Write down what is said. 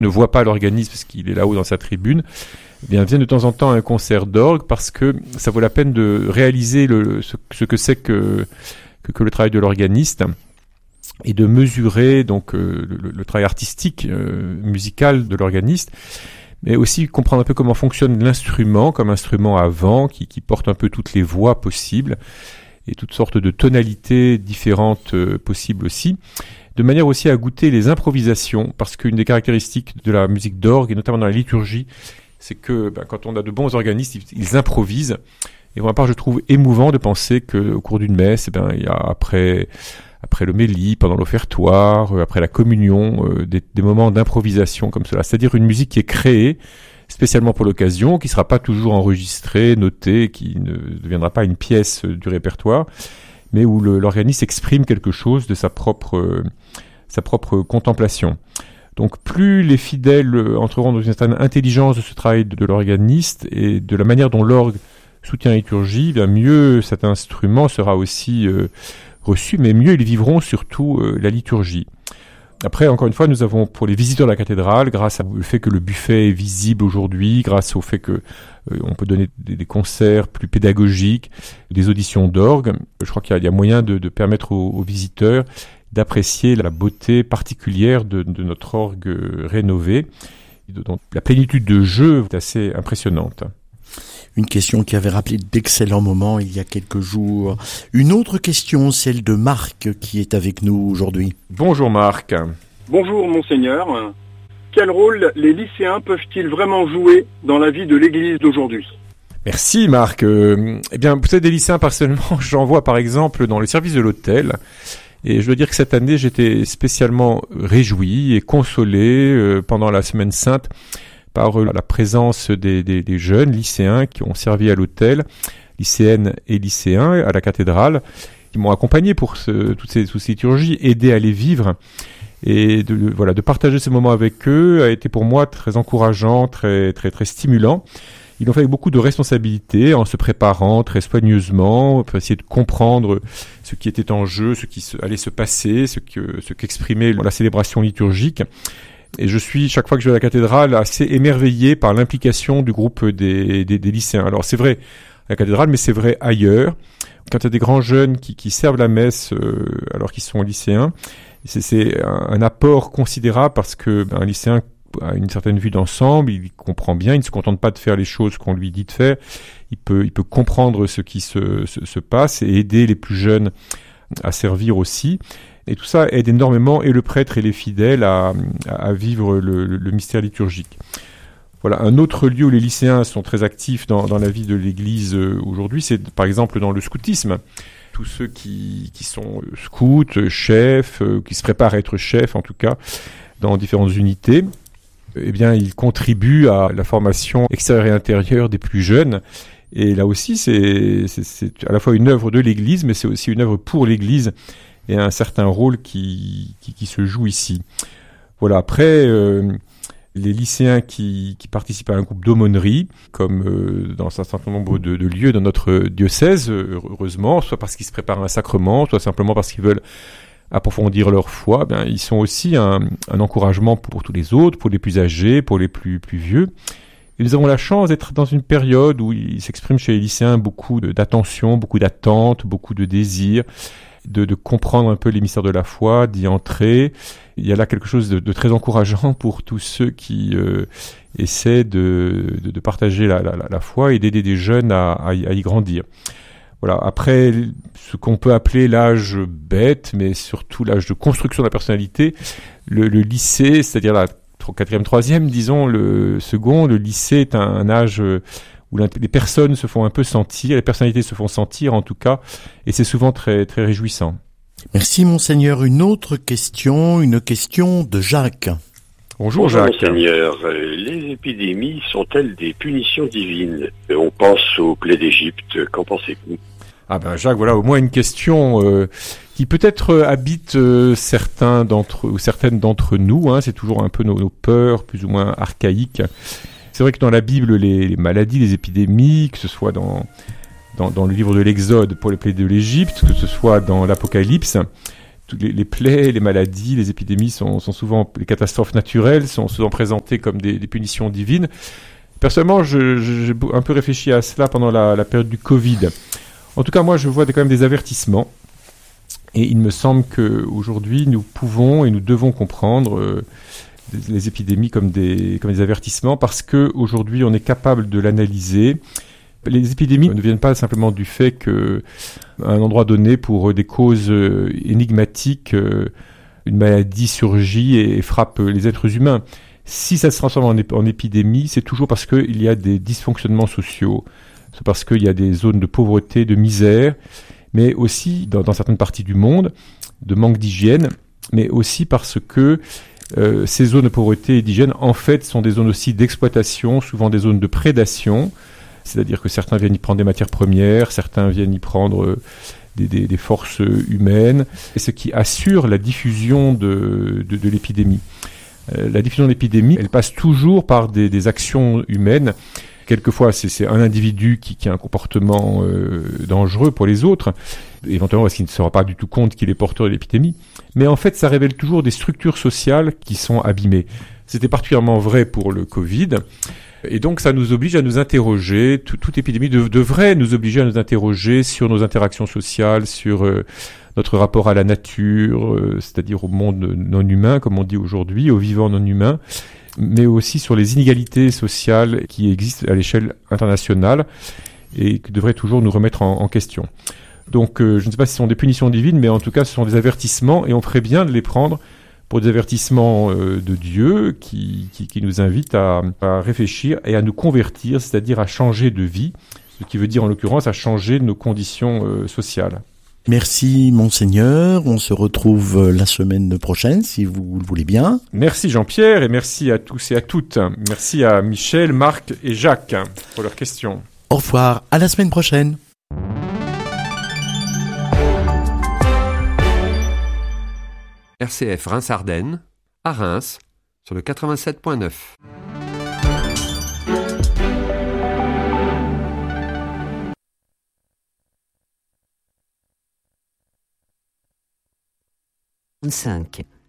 ne voit pas l'organiste parce qu'il est là-haut dans sa tribune, eh bien, viennent de temps en temps à un concert d'orgue parce que ça vaut la peine de réaliser ce que c'est que le travail de l'organiste et de mesurer donc le travail artistique, musical de l'organiste, mais aussi comprendre un peu comment fonctionne l'instrument comme instrument à vent qui porte un peu toutes les voix possibles et toutes sortes de tonalités différentes possibles aussi, de manière aussi à goûter les improvisations, parce qu'une des caractéristiques de la musique d'orgue, et notamment dans la liturgie, c'est que quand on a de bons organistes, ils improvisent. Et pour ma part, je trouve émouvant de penser qu'au cours d'une messe, il y a après l'homélie, pendant l'offertoire, après la communion, des moments d'improvisation comme cela. C'est-à-dire une musique qui est créée spécialement pour l'occasion, qui ne sera pas toujours enregistrée, notée, qui ne deviendra pas une pièce du répertoire, mais où l'organiste exprime quelque chose de sa propre contemplation. Donc plus les fidèles entreront dans une certaine intelligence de ce travail de l'organiste et de la manière dont l'orgue soutient la liturgie, bien mieux cet instrument sera aussi reçu, mais mieux ils vivront surtout la liturgie. Après, encore une fois, nous avons pour les visiteurs de la cathédrale, grâce au fait que le buffet est visible aujourd'hui, grâce au fait que on peut donner des concerts plus pédagogiques, des auditions d'orgue, je crois qu'il y a moyen de permettre aux visiteurs d'apprécier la beauté particulière de notre orgue rénové. Donc, la plénitude de jeu est assez impressionnante. Une question qui avait rappelé d'excellents moments il y a quelques jours. Une autre question, celle de Marc, qui est avec nous aujourd'hui. Bonjour Marc. Bonjour Monseigneur. Quel rôle les lycéens peuvent-ils vraiment jouer dans la vie de l'Église d'aujourd'hui ? Merci Marc. Eh bien, vous savez, des lycéens, personnellement, j'en vois par exemple dans le service de l'hôtel. Et je dois dire que cette année, j'étais spécialement réjoui et consolé pendant la Semaine Sainte par la présence des jeunes lycéens qui ont servi à l'hôtel, lycéennes et lycéens à la cathédrale, qui m'ont accompagné pour toutes ces liturgies, aidé à les vivre. Et de partager ces moments avec eux a été pour moi très encourageant, très, très, très stimulant. Ils l'ont fait avec beaucoup de responsabilité, en se préparant très soigneusement, pour essayer de comprendre ce qui était en jeu, ce qui allait se passer, ce qu'exprimait la célébration liturgique. Et je suis, chaque fois que je vais à la cathédrale, assez émerveillé par l'implication du groupe des lycéens. Alors c'est vrai à la cathédrale, mais c'est vrai ailleurs. Quand il y a des grands jeunes qui servent la messe alors qu'ils sont lycéens, c'est un apport considérable parce que un lycéen a une certaine vue d'ensemble, il comprend bien, il ne se contente pas de faire les choses qu'on lui dit de faire, il peut comprendre ce qui se passe et aider les plus jeunes à servir aussi. Et tout ça aide énormément et le prêtre et les fidèles à vivre le mystère liturgique. Voilà, un autre lieu où les lycéens sont très actifs dans la vie de l'Église aujourd'hui, c'est par exemple dans le scoutisme. Tous ceux qui sont scouts, chefs, qui se préparent à être chefs en tout cas, dans différentes unités, eh bien ils contribuent à la formation extérieure et intérieure des plus jeunes. Et là aussi, c'est à la fois une œuvre de l'Église, mais c'est aussi une œuvre pour l'Église et un certain rôle qui se joue ici. Voilà, après, les lycéens qui participent à un groupe d'aumônerie, comme dans un certain nombre de lieux dans notre diocèse, heureusement, soit parce qu'ils se préparent à un sacrement, soit simplement parce qu'ils veulent approfondir leur foi, ils sont aussi un encouragement pour tous les autres, pour les plus âgés, pour les plus vieux. Et nous avons la chance d'être dans une période où il s'exprime chez les lycéens beaucoup d'attention, beaucoup d'attente, beaucoup de désir, de comprendre un peu les mystères de la foi, d'y entrer. Il y a là quelque chose de très encourageant pour tous ceux qui essaient de partager la foi et d'aider des jeunes à y grandir. Voilà. Après, ce qu'on peut appeler l'âge bête, mais surtout l'âge de construction de la personnalité, le lycée, c'est-à-dire la 4e, 3e, disons, le second, le lycée est un âge où les personnes se font un peu sentir, les personnalités se font sentir en tout cas, et c'est souvent très, très réjouissant. Merci Monseigneur. Une autre question, une question de Jacques. Bonjour Jacques. Monseigneur, les épidémies sont-elles des punitions divines ? On pense aux plaies d'Égypte, qu'en pensez-vous ? Ah ben Jacques, voilà au moins une question qui peut-être habite certaines d'entre nous, c'est toujours un peu nos peurs plus ou moins archaïques. C'est vrai que dans la Bible, les maladies, les épidémies, que ce soit dans le livre de l'Exode pour les plaies de l'Égypte, que ce soit dans l'Apocalypse, les plaies, les maladies, les épidémies sont souvent, les catastrophes naturelles sont souvent présentées comme des punitions divines. Personnellement, j'ai un peu réfléchi à cela pendant la période du Covid. En tout cas, moi, je vois quand même des avertissements. Et il me semble qu'aujourd'hui, nous pouvons et nous devons comprendre les épidémies comme des avertissements, parce qu'aujourd'hui, on est capable de l'analyser. Les épidémies ne viennent pas simplement du fait qu'à un endroit donné, pour des causes énigmatiques, une maladie surgit et frappe les êtres humains. Si ça se transforme en épidémie, c'est toujours parce qu'il y a des dysfonctionnements sociaux, c'est parce qu'il y a des zones de pauvreté, de misère, mais aussi dans certaines parties du monde, de manque d'hygiène, mais aussi parce que ces zones de pauvreté et d'hygiène, en fait, sont des zones aussi d'exploitation, souvent des zones de prédation, c'est-à-dire que certains viennent y prendre des matières premières, certains viennent y prendre des forces humaines, et ce qui assure la diffusion de l'épidémie. La diffusion de l'épidémie, elle passe toujours par des actions humaines. Quelquefois, c'est un individu qui a un comportement dangereux pour les autres, éventuellement parce qu'il ne se rend pas du tout compte qu'il est porteur de l'épidémie. Mais en fait, ça révèle toujours des structures sociales qui sont abîmées. C'était particulièrement vrai pour le Covid. Et donc, ça nous oblige à nous interroger. Toute épidémie devrait nous obliger à nous interroger sur nos interactions sociales, sur notre rapport à la nature, c'est-à-dire au monde non humain, comme on dit aujourd'hui, au vivant non humain, mais aussi sur les inégalités sociales qui existent à l'échelle internationale et qui devraient toujours nous remettre en question. Donc, je ne sais pas si ce sont des punitions divines, mais en tout cas, ce sont des avertissements, et on ferait bien de les prendre pour des avertissements de Dieu qui nous invitent à réfléchir et à nous convertir, c'est-à-dire à changer de vie, ce qui veut dire en l'occurrence à changer nos conditions sociales. Merci Monseigneur, on se retrouve la semaine prochaine si vous le voulez bien. Merci Jean-Pierre et merci à tous et à toutes. Merci à Michel, Marc et Jacques pour leurs questions. Au revoir, à la semaine prochaine. RCF Reims-Ardennes, à Reims, sur le 87.9. Cinq.